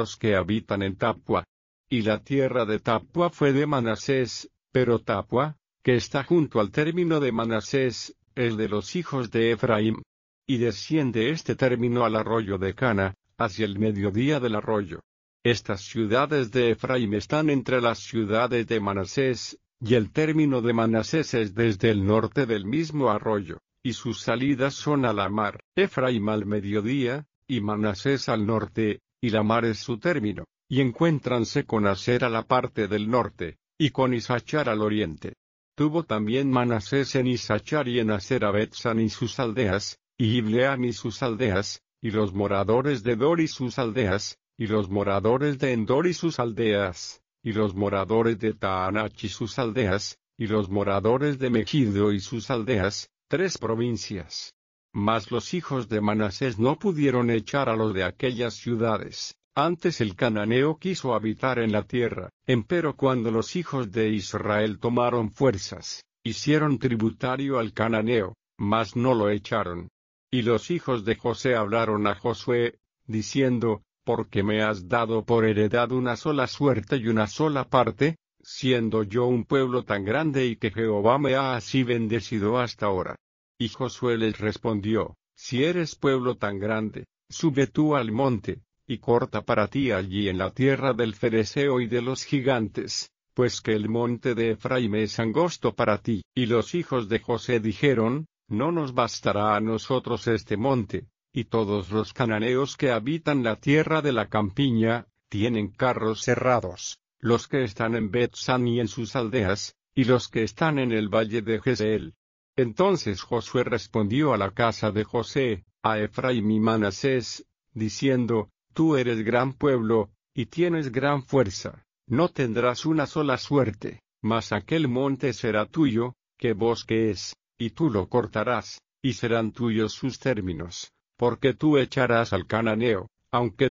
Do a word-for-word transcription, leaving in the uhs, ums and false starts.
los que habitan en Tapua. Y la tierra de Tapua fue de Manasés, pero Tapua, que está junto al término de Manasés, es de los hijos de Efraín. Y desciende este término al arroyo de Cana, hacia el mediodía del arroyo. Estas ciudades de Efraín están entre las ciudades de Manasés, y el término de Manasés es desde el norte del mismo arroyo, y sus salidas son a la mar, Efraín al mediodía, y Manasés al norte, y la mar es su término, y encuéntranse con Aser a la parte del norte, y con Isachar al oriente. Tuvo también Manasés en Isachar y en Aser a Betsan y sus aldeas, y Ibleam y sus aldeas, y los moradores de Dor y sus aldeas, y los moradores de Endor y sus aldeas, y los moradores de Taanach y sus aldeas, y los moradores de Megido y sus aldeas, tres provincias. Mas los hijos de Manasés no pudieron echar a los de aquellas ciudades. Antes el cananeo quiso habitar en la tierra, empero cuando los hijos de Israel tomaron fuerzas, hicieron tributario al cananeo, mas no lo echaron. Y los hijos de José hablaron a Josué, diciendo, porque me has dado por heredad una sola suerte y una sola parte, siendo yo un pueblo tan grande y que Jehová me ha así bendecido hasta ahora. Y Josué les respondió, si eres pueblo tan grande, sube tú al monte, y corta para ti allí en la tierra del Fereseo y de los gigantes, pues que el monte de Efraín es angosto para ti. Y los hijos de José dijeron, no nos bastará a nosotros este monte, y todos los cananeos que habitan la tierra de la campiña, tienen carros cerrados, los que están en Bet-San y en sus aldeas, y los que están en el valle de Jezreel. Entonces Josué respondió a la casa de José, a Efraín y Manasés, diciendo, tú eres gran pueblo, y tienes gran fuerza, no tendrás una sola suerte, mas aquel monte será tuyo, que bosque es, y tú lo cortarás, y serán tuyos sus términos, porque tú echarás al cananeo, aunque